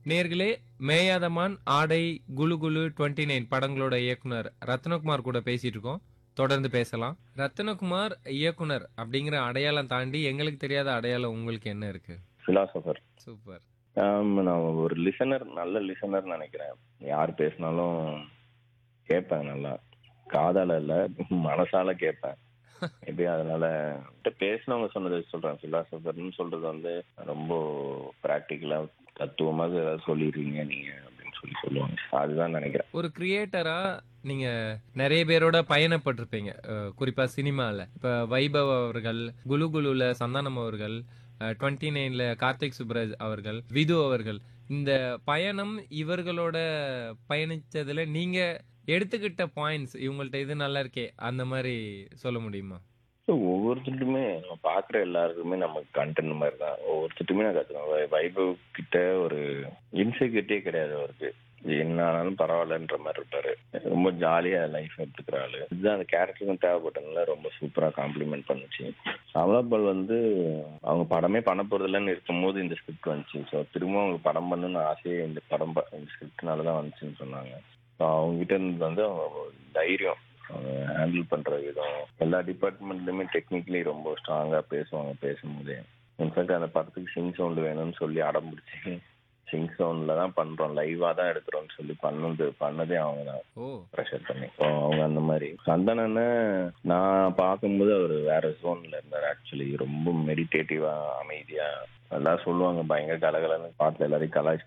நேர்களே, மேயாதமான், ஆடை, குலு குலு 29 படங்களோட இயக்குனர் ரத்னகுமார் கூட பேசிட்டு இருக்கோம். தொடர்ந்து பேசலாம். ரத்னகுமார் இயக்குனர் அப்படிங்கிற அடையாளம் தாண்டி எங்களுக்கு தெரியாத அடையாளம் உங்களுக்கு என்ன இருக்கு? பிலாசபர். சூப்பர். நான் ஒரு லிசனர், நல்ல லிசனர் நினைக்கிறேன். யார் பேசினாலும் கேட்பேன் நல்லா. காதால இல்ல, மனசால கேட்பேன். மேபி அதனால பேசினவங்க சொன்னதை சொல்றேன். பிலாசபர்னு சொல்றது வந்து ரொம்ப பிராக்டிக்கலா தத்துவமாக ஏதாவது சொல்லிடுறீங்க நீங்க அப்படின்னு சொல்லுவாங்க. அதுதான் நினைக்கிறேன். ஒரு கிரியேட்டரா நீங்க நிறைய பேரோட பயணப்பட்டிருப்பீங்க. குறிப்பா சினிமால. இப்ப வைபவ் அவர்கள், குலு குலுல சந்தானம் அவர்கள், 29ல கார்த்திக் சுப்ராஜ் அவர்கள், விது அவர்கள். இந்த பயணம் இவர்களோட பயணிச்சதுல நீங்க எடுத்துக்கிட்ட பாயிண்ட்ஸ் இவங்கள்ட்ட இது நல்லா இருக்கே அந்த மாதிரி சொல்ல முடியுமா? ஒவ்வொருத்தருக்குமே நம்ம பாக்குற எல்லாருக்குமே நமக்கு கண்டென்ட் மாதிரி தான். ஒவ்வொருத்தருக்குமே நான் கத்துக்கணும். வைபவ் கிட்ட ஒரு இன்செக்யூரிட்டியே கிடையாது அவருக்கு. என்ன ஆனாலும் பரவாயில்லன்ற மாதிரி இருப்பாரு. ரொம்ப ஜாலியா லைஃப் எடுத்துக்கிற ஆளு. இதுதான் அந்த கேரக்டருக்கும் தேவைப்பட்டதுனால ரொம்ப சூப்பரா காம்ப்ளிமெண்ட் பண்ணுச்சு. அமலாபால் வந்து அவங்க படமே பண்ண போறது இல்லைன்னு இருக்கும்போது இந்த ஸ்கிரிப்ட் வந்துச்சு. ஸோ திரும்ப அவங்க படம் பண்ணணும்னு ஆசையே இந்த ஸ்கிரிப்ட்னால தான் வந்துச்சுன்னு சொன்னாங்க. ஸோ அவங்க கிட்ட இருந்து வந்து அவங்க தைரியம், ஹேண்டில் பண்ற விதம், எல்லா டிபார்ட்மெண்ட்லயுமே டெக்னிக்கலி ரொம்ப ஸ்ட்ராங்கா பேசுவாங்க பேசும்போதே. இன்ஃபேக்ட் அந்த படத்துக்கு சிங் சவுண்ட் வேணும்னு சொல்லி அடம் பிடிச்சி சிங் சவுண்ட்ல தான் பண்றோம், லைவா தான் எடுக்கிறோம்னு சொல்லி பண்ணதே அவங்க தான் ஓ, ப்ரெஷர் பண்ணி. அவங்க அந்த மாதிரி. சந்தனன்னு நான் பார்க்கும்போது அவர் வேற ஜோன்ல இருந்தார். ஆக்சுவலி ரொம்ப மெடிடேட்டிவா அமைதியா, எல்லாம் சொல்லுவாங்க பயங்கர கலகலன்னு பாட்டுல எல்லாரையும் கலாய்ச்சி